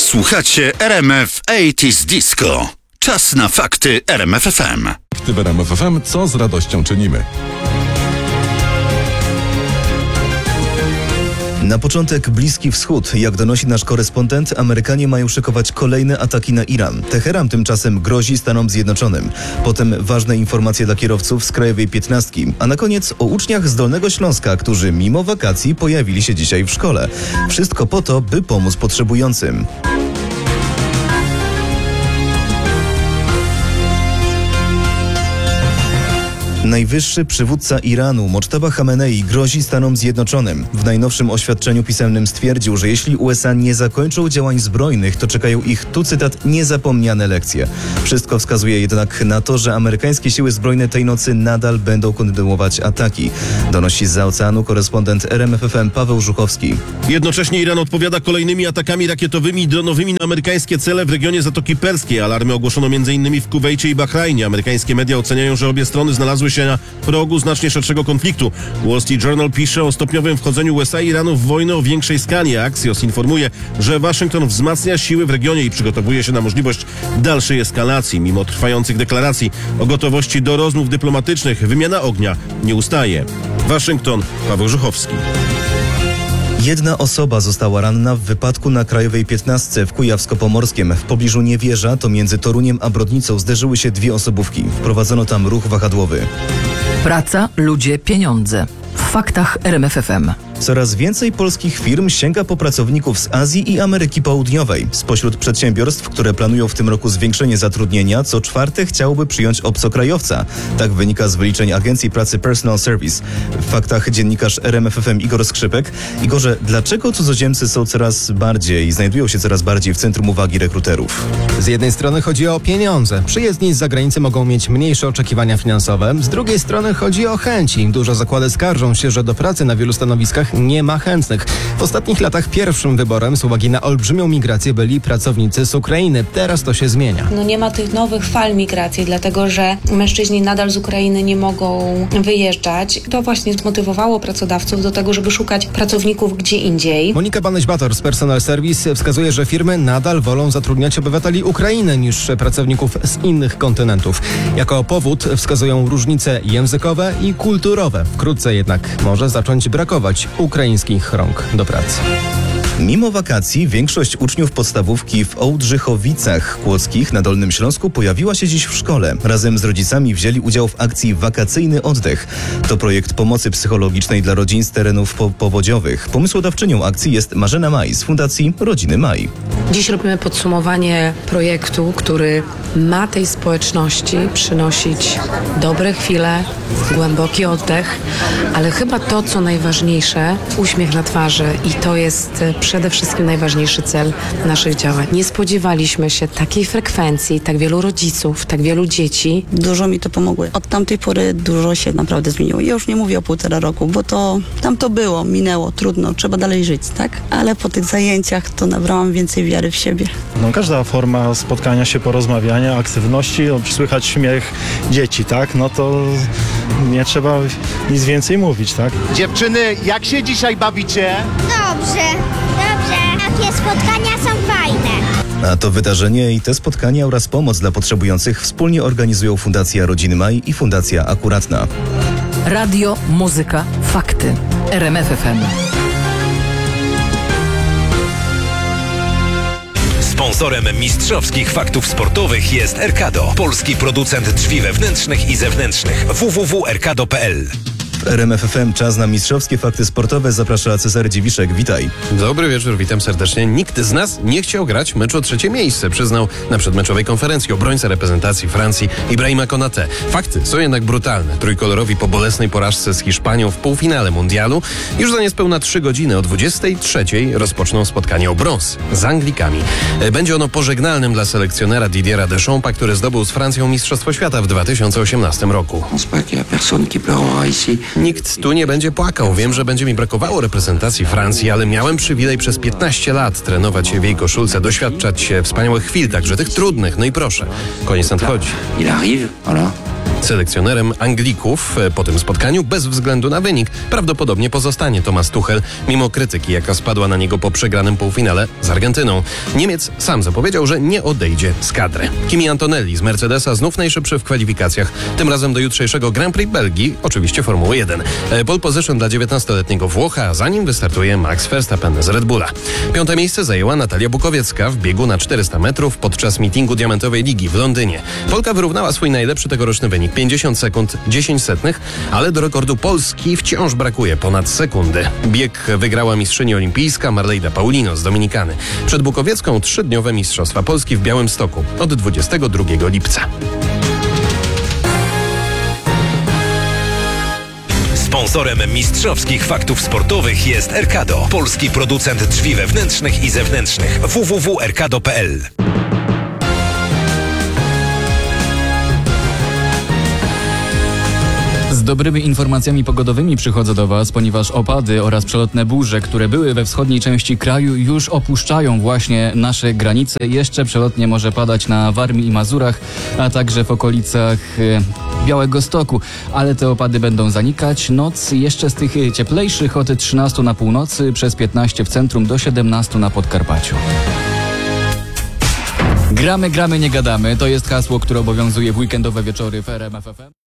Słuchacie RMF 80s Disco. Czas na fakty RMF FM. Fakty w RMF FM, co z radością czynimy. Na początek Bliski Wschód. Jak donosi nasz korespondent, Amerykanie mają szykować kolejne ataki na Iran. Teheran tymczasem grozi Stanom Zjednoczonym. Potem ważne informacje dla kierowców z Krajowej 15. A na koniec o uczniach z Dolnego Śląska, którzy mimo wakacji pojawili się dzisiaj w szkole. Wszystko po to, by pomóc potrzebującym. Najwyższy przywódca Iranu, Mochtaba Chamenei, grozi Stanom Zjednoczonym. W najnowszym oświadczeniu pisemnym stwierdził, że jeśli USA nie zakończą działań zbrojnych, to czekają ich, tu cytat, niezapomniane lekcje. Wszystko wskazuje jednak na to, że amerykańskie siły zbrojne tej nocy nadal będą kontynuować ataki. Donosi zza oceanu korespondent RMF FM Paweł Żuchowski. Jednocześnie Iran odpowiada kolejnymi atakami rakietowymi i dronowymi na amerykańskie cele w regionie Zatoki Perskiej. Alarmy ogłoszono m.in. w Kuwejcie i Bahrajnie. Amerykańskie media oceniają, że obie strony znalazły się na progu znacznie szerszego konfliktu. Wall Street Journal pisze o stopniowym wchodzeniu USA i Iranu w wojnę o większej skali. Axios informuje, że Waszyngton wzmacnia siły w regionie i przygotowuje się na możliwość dalszej eskalacji. Mimo trwających deklaracji o gotowości do rozmów dyplomatycznych, wymiana ognia nie ustaje. Waszyngton, Paweł Żuchowski. Jedna osoba została ranna w wypadku na Krajowej 15 w Kujawsko-Pomorskiem. W pobliżu Niewierza, to między Toruniem a Brodnicą, zderzyły się dwie osobówki. Wprowadzono tam ruch wahadłowy. Praca, ludzie, pieniądze. W faktach RMF FM. Coraz więcej polskich firm sięga po pracowników z Azji i Ameryki Południowej. Spośród przedsiębiorstw, które planują w tym roku zwiększenie zatrudnienia, co czwarte chciałoby przyjąć obcokrajowca. Tak wynika z wyliczeń Agencji Pracy Personal Service. W faktach dziennikarz RMF FM Igor Skrzypek. Igorze, dlaczego cudzoziemcy są znajdują się coraz bardziej w centrum uwagi rekruterów? Z jednej strony chodzi o pieniądze. Przyjezdni z zagranicy mogą mieć mniejsze oczekiwania finansowe. Z drugiej strony chodzi o chęci. Duże zakłady skarżą się, że do pracy na wielu stanowiskach nie ma chętnych. W ostatnich latach pierwszym wyborem z uwagi na olbrzymią migrację byli pracownicy z Ukrainy. Teraz to się zmienia. Nie ma tych nowych fal migracji, dlatego że mężczyźni nadal z Ukrainy nie mogą wyjeżdżać. To właśnie zmotywowało pracodawców do tego, żeby szukać pracowników gdzie indziej. Monika Banyś-Bator z Personal Service wskazuje, że firmy nadal wolą zatrudniać obywateli Ukrainy niż pracowników z innych kontynentów. Jako powód wskazują różnice językowe i kulturowe. Wkrótce jednak może zacząć brakować ukraińskich rąk do pracy. Mimo wakacji większość uczniów podstawówki w Ołdrzychowicach Kłodzkich na Dolnym Śląsku pojawiła się dziś w szkole. Razem z rodzicami wzięli udział w akcji Wakacyjny Oddech. To projekt pomocy psychologicznej dla rodzin z terenów powodziowych. Pomysłodawczynią akcji jest Marzena Maj z Fundacji Rodziny Maj. Dziś robimy podsumowanie projektu, który ma tej społeczności przynosić dobre chwile, głęboki oddech, ale chyba to, co najważniejsze, uśmiech na twarzy i to jest przede wszystkim najważniejszy cel naszych działań. Nie spodziewaliśmy się takiej frekwencji, tak wielu rodziców, tak wielu dzieci. Dużo mi to pomogło. Od tamtej pory dużo się naprawdę zmieniło. Ja już nie mówię o 1,5 roku, bo tam to było, minęło, trudno, trzeba dalej żyć, tak? Ale po tych zajęciach to nabrałam więcej wiary w siebie. Każda forma spotkania się, porozmawiania, aktywności, słychać śmiech dzieci, tak? To nie trzeba nic więcej mówić, tak? Dziewczyny, jak się dzisiaj bawicie? Dobrze. Takie spotkania są fajne. A to wydarzenie i te spotkania oraz pomoc dla potrzebujących wspólnie organizują Fundacja Rodziny Maj i Fundacja Akuratna. Radio, muzyka, fakty. RMF FM. Sponsorem mistrzowskich faktów sportowych jest Erkado, polski producent drzwi wewnętrznych i zewnętrznych. www.erkado.pl. W RMF FM czas na mistrzowskie fakty sportowe. Zaprasza Cezary Dziwiszek. Witaj. Dobry wieczór, witam serdecznie. Nikt z nas nie chciał grać meczu o 3. miejsce, przyznał na przedmeczowej konferencji obrońca reprezentacji Francji Ibrahima Konaté. Fakty są jednak brutalne. Trójkolorowi po bolesnej porażce z Hiszpanią w półfinale mundialu już za niespełna 3 godziny o 23:00 rozpoczną spotkanie o brąz z Anglikami. Będzie ono pożegnalnym dla selekcjonera Didiera Deschampa, który zdobył z Francją Mistrzostwo Świata w 2018 roku. Nikt tu nie będzie płakał. Wiem, że będzie mi brakowało reprezentacji Francji, ale miałem przywilej przez 15 lat trenować w jej koszulce, doświadczać wspaniałych chwil, także tych trudnych. No i proszę, koniec nadchodzi. Selekcjonerem Anglików po tym spotkaniu, bez względu na wynik, prawdopodobnie pozostanie Thomas Tuchel, mimo krytyki, jaka spadła na niego po przegranym półfinale z Argentyną. Niemiec sam zapowiedział, że nie odejdzie z kadry. Kimi Antonelli z Mercedesa znów najszybszy w kwalifikacjach, tym razem do jutrzejszego Grand Prix Belgii, oczywiście Formuły 1. Pole position dla 19-letniego Włocha, a za nim wystartuje Max Verstappen z Red Bulla. 5. miejsce zajęła Natalia Bukowiecka w biegu na 400 metrów podczas meetingu Diamentowej Ligi w Londynie. Polka wyrównała swój najlepszy tegoroczny wynik, 50 sekund 10 setnych, ale do rekordu Polski wciąż brakuje ponad sekundy. Bieg wygrała mistrzyni olimpijska Marleyda Paulino z Dominikany. Przed Bukowiecką 3-dniowe Mistrzostwa Polski w Białymstoku od 22 lipca. Sponsorem mistrzowskich faktów sportowych jest Erkado, polski producent drzwi wewnętrznych i zewnętrznych. www.erkado.pl. Z dobrymi informacjami pogodowymi przychodzę do Was, ponieważ opady oraz przelotne burze, które były we wschodniej części kraju, już opuszczają właśnie nasze granice. Jeszcze przelotnie może padać na Warmii i Mazurach, a także w okolicach Białegostoku, ale te opady będą zanikać. Noc jeszcze z tych cieplejszych od 13 na północy, przez 15 w centrum do 17 na Podkarpaciu. Gramy, nie gadamy. To jest hasło, które obowiązuje w weekendowe wieczory w RMF FM.